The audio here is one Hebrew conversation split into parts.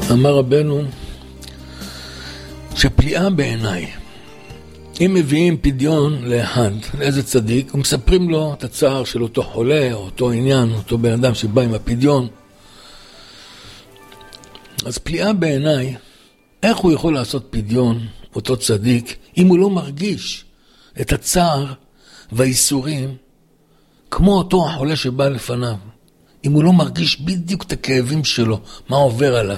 אמר רבנו שפליאה בעיניי, אם מביאים פדיון לאחד, לאיזה צדיק, ומספרים לו את הצער של אותו חולה, או אותו עניין, אותו בן אדם שבא עם הפדיון, אז פליאה בעיניי, איך הוא יכול לעשות פדיון, אותו צדיק, אם הוא לא מרגיש את הצער והאיסורים, כמו אותו החולה שבא לפניו, אם הוא לא מרגיש בדיוק את הכאבים שלו, מה עובר עליו.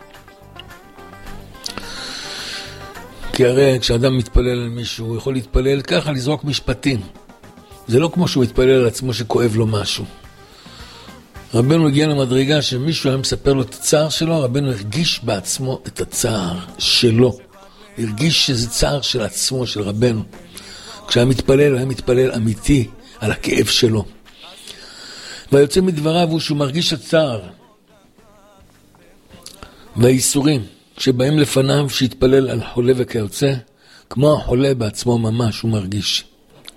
כי הרי כשאדם מתפלל על מישהו, הוא יכול להתפלל ככה, לזרוק משפטים. זה לא כמו שהוא מתפלל על עצמו שכואב לו משהו. רבנו הגיע למדרגה שמישהו היה מספר לו את הצער שלו, רבנו הרגיש בעצמו את הצער שלו. הרגיש שזה צער של עצמו, של רבנו. כשהיה מתפלל, הוא היה מתפלל אמיתי על הכאב שלו. והיוצא מדבריו הוא שהוא מרגיש את הצער והאיסורים שבאים לפניו שהתפלל על חולה וכיוצא, כמו החולה בעצמו ממש הוא מרגיש.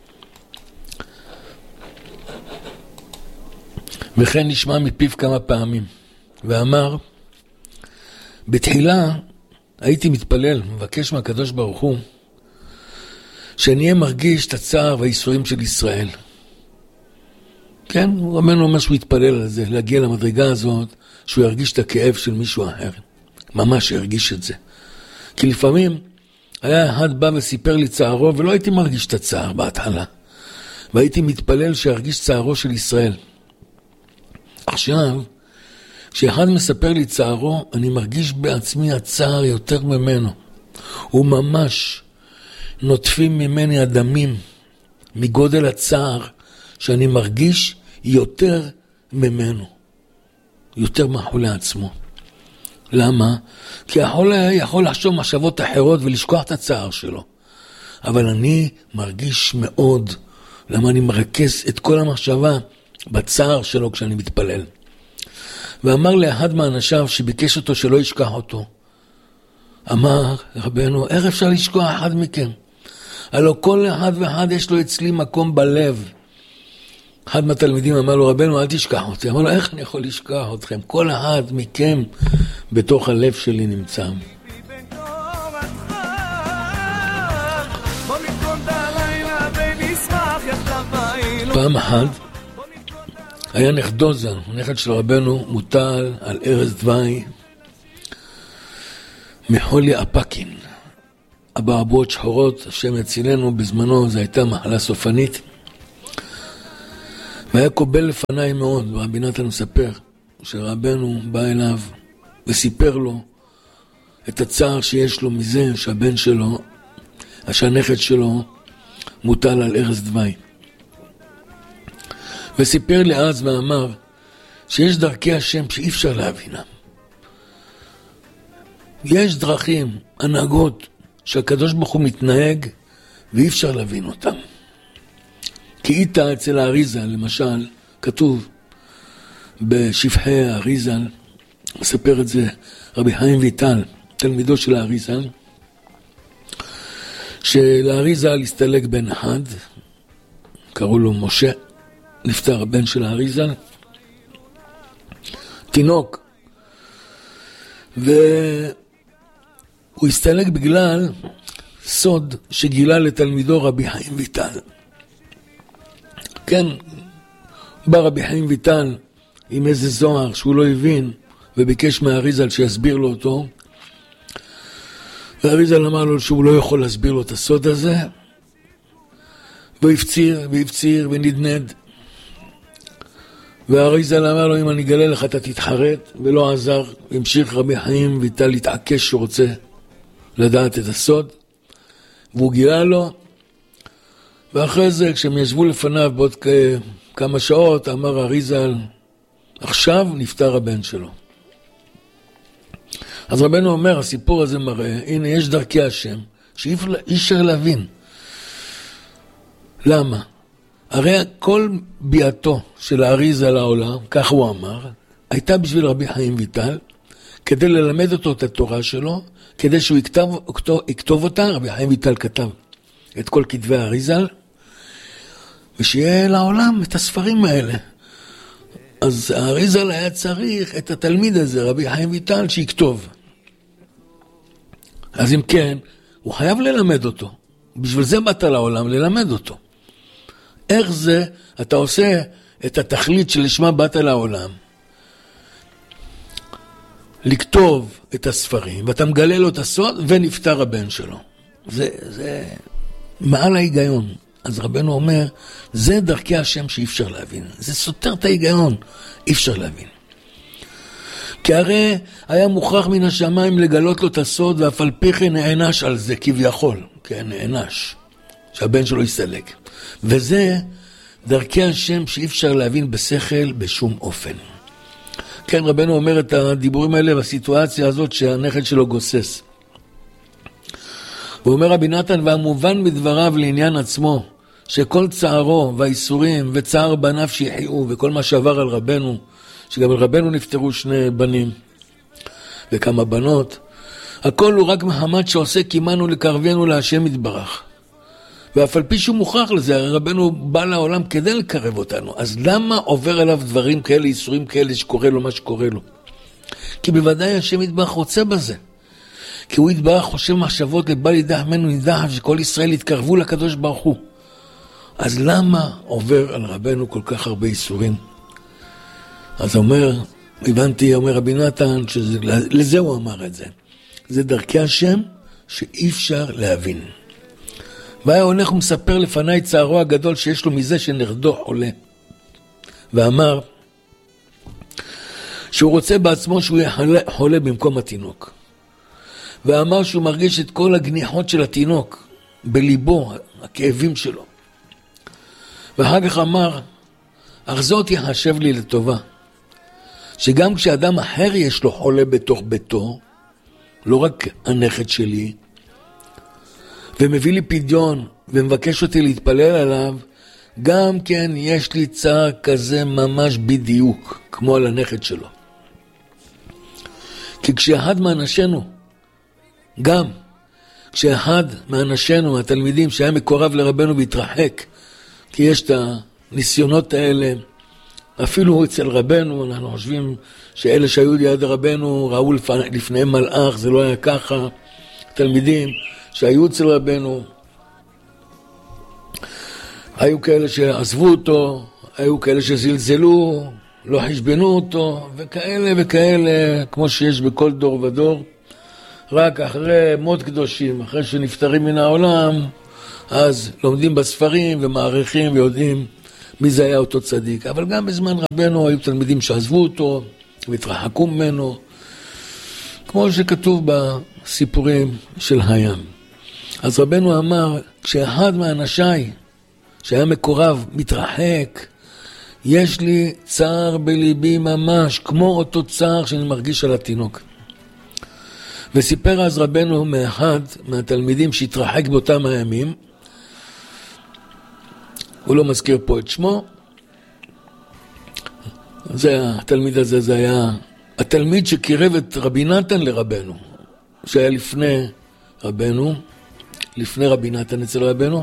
וכן נשמע מפיו כמה פעמים, ואמר, בתחילה הייתי מתפלל, מבקש מהקדוש ברוך הוא, שאני אהיה מרגיש את הצער והאיסורים של ישראל. כן, רבנו אומר שהוא יתפלל על זה, להגיע למדרגה הזאת, שהוא ירגיש את הכאב של מישהו אחר. ממש ירגיש את זה. כי לפעמים היה אחד בא וסיפר לי צערו, ולא הייתי מרגיש את הצער בהתחלה. והייתי מתפלל שירגיש צערו של ישראל. עכשיו, כשאחד מספר לי צערו, אני מרגיש בעצמי הצער יותר ממנו. הוא ממש נוטפים ממני הדמים, מגודל הצער, שאני מרגיש יותר ממנו. יותר מהחולה עצמו. למה? כי החולה יכול לחשוב מחשבות אחרות ולשכוח את הצער שלו. אבל אני מרגיש מאוד, למה אני מרכז את כל המחשבה בצער שלו כשאני מתפלל. ואמר לאחד מהאנשיו שביקש אותו שלא ישכח אותו. אמר רבנו, איך אפשר לשכוח אחד מכם? הלא כל אחד ואחד יש לו אצלי מקום בלב. אחד מהתלמידים אמר לו, רבנו, אל תשכח אותי. אמר לו, איך אני יכול לשכח אתכם? כל אחד מכם בתוך הלב שלי נמצא. פעם אחת היה נכדו ז"ל, נכד של רבנו, מוטל על ערש דווי מחולי אפקין. אבעבועות שחורות, השם יצילנו, בזמנו זו הייתה מחלה סופנית. והיה קובל לפניי מאוד, ורבי נתן מספר שרבנו בא אליו וסיפר לו את הצער שיש לו מזה שהבן שלו, שהנכד שלו מוטל על ערש דווי. וסיפר לי אז ואמר שיש דרכי השם שאי אפשר להבינם. יש דרכים, הנהגות, שהקדוש ברוך הוא מתנהג ואי אפשר להבין אותם. כי איתה אצל האריזל, למשל, כתוב בשפחי האריזל, מספר את זה רבי חיים ויטל, תלמידו של האריזל, שלאריזל הסתלק בן אחד, קראו לו משה, נפטר הבן של האריזל, תינוק, והוא הסתלק בגלל סוד שגילה לתלמידו רבי חיים ויטל. כן, בא רבי חיים ויטל עם איזה זוהר שהוא לא הבין, וביקש מהאריזל שיסביר לו אותו, והאריזל אמר לו שהוא לא יכול להסביר לו את הסוד הזה, והפציר והפציר ונדנד, והאריזל אמר לו, אם אני אגלה לך אתה תתחרט, ולא עזר. המשיך רבי חיים ויטל להתעקש שהוא רוצה לדעת את הסוד, והוא גילה לו, ואחרי זה כשהם ישבו לפניו בעוד כמה שעות, אמר האריזל, עכשיו נפטר הבן שלו. אז רבנו אומר, הסיפור הזה מראה, הנה יש דרכי השם שאי אפשר להבין. למה? הרי כל ביאתו של האריזל לעולם, כך הוא אמר, הייתה בשביל רבי חיים ויטל, כדי ללמד אותו את התורה שלו, כדי שהוא יכתוב אותה. רבי חיים ויטל כתב את כל כתבי האריזל, ושיהיה לעולם את הספרים האלה. אז האריזל היה צריך את התלמיד הזה, רבי חיים ויטל, שיכתוב. אז אם כן, הוא חייב ללמד אותו. בשביל זה באת לעולם, ללמד אותו. איך זה אתה עושה את התכלית שלשמה באת לעולם? לכתוב את הספרים, ואתה מגלה לו את הסוד, ונפטר הבן שלו. זה מעל ההיגיון. אז רבנו אומר, זה דרכי השם שאי אפשר להבין. זה סותר את ההיגיון, אי אפשר להבין. כי הרי היה מוכרח מן השמיים לגלות לו את הסוד, ואף על פי כן נענש על זה, כביכול. כן, נענש. שהבן שלו יסתלק. וזה דרכי השם שאי אפשר להבין בשכל בשום אופן. כן, רבנו אומר את הדיבורים האלה בסיטואציה הזאת שהנכד שלו גוסס. הוא אומר רבי נתן, והמובן מדבריו לעניין עצמו, שכל צערו והאיסורים וצער בניו שיחיו, וכל מה שעבר על רבנו, שגם על רבנו נפטרו 2 בנים וכמה בנות, הכל הוא רק מחמת שעושה קימנו לקרבנו להשם יתברך. ואף על פי שהוא מוכרח לזה, הרי רבנו בא לעולם כדי לקרב אותנו. אז למה עובר עליו דברים כאלה, איסורים כאלה שקורה לו מה שקורה לו? כי בוודאי השם יתברך רוצה בזה. כי הוא יתברך חושב מחשבות לבל ידע ממנו נידח, שכל ישראל יתקרבו לקדוש ברוך הוא. אז למה עובר על רבנו כל כך הרבה איסורים? אז הבנתי, אומר רבי נתן, לזה הוא אמר את זה. זה דרכי השם שאי אפשר להבין. והיה הולך ומספר לפניי צערו הגדול שיש לו מזה שנכדו חולה. ואמר שהוא רוצה בעצמו שהוא יהיה חולה במקום התינוק. ואמר שהוא מרגיש את כל הגניחות של התינוק בליבו, הכאבים שלו. ואחר כך אמר, אך זאת יחשב לי לטובה, שגם כשאדם אחר יש לו חולה בתוך ביתו, לא רק הנכד שלי, ומביא לי פדיון ומבקש אותי להתפלל עליו, גם כן יש לי צער כזה ממש בדיוק, כמו על הנכד שלו. כי כשאחד מאנשינו, גם כשאחד מאנשינו, התלמידים שהיה מקורב לרבנו והתרחק, כי יש את הניסיונות האלה, אפילו אצל רבנו, אנחנו חושבים שאלה שהיו ליד רבנו ראו לפניהם מלאך, זה לא היה ככה. תלמידים שהיו אצל רבנו, היו כאלה שעזבו אותו, היו כאלה שזלזלו, לא חשבנו אותו, וכאלה וכאלה, כמו שיש בכל דור ודור. רק אחרי מות קדושים, אחרי שנפטרים מן העולם, אז לומדים בספרים ומעריכים ויודעים מי זה היה אותו צדיק. אבל גם בזמן רבנו היו תלמידים שעזבו אותו והתרחקו ממנו, כמו שכתוב בסיפורים של הים. אז רבנו אמר, כשאחד מאנשיי שהיה מקורב מתרחק, יש לי צער בליבי ממש, כמו אותו צער שאני מרגיש על התינוק. וסיפר אז רבנו מאחד מהתלמידים שהתרחק באותם הימים, הוא לא מזכיר פה את שמו, התלמיד הזה, זה היה התלמיד שקירב את רבי נתן לרבנו, שהיה לפני רבנו, לפני רבי נתן אצל רבנו,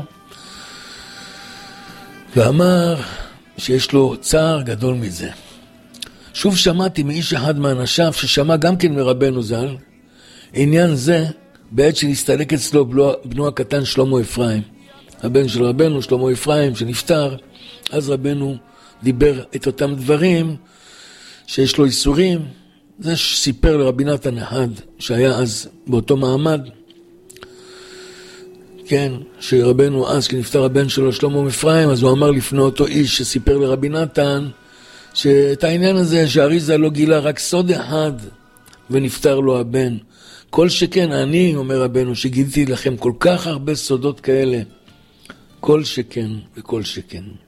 ואמר שיש לו צער גדול מזה. שוב שמעתי מאיש אחד מאנשיו ששמע גם כן מרבנו ז"ל, עניין זה בעת שנסתלק אצלו בנו הקטן שלמה אפרים, הבן של רבנו שלמה אפרים שנפטר. אז רבנו דיבר את אותם דברים שיש לו איסורים. זה סיפר לרבי נתן אחד שהיה אז באותו מעמד, כן, שרבנו אז כשנפטר הבן שלו שלמה אפרים, אז הוא אמר לפני אותו איש שסיפר לרבי נתן שאת העניין הזה שהאריזה לא גילה רק סוד אחד ונפטר לו הבן. כל שכן, אני אומר רבנו שגיליתי לכם כל כך הרבה סודות כאלה, כל שכן וכל שכן.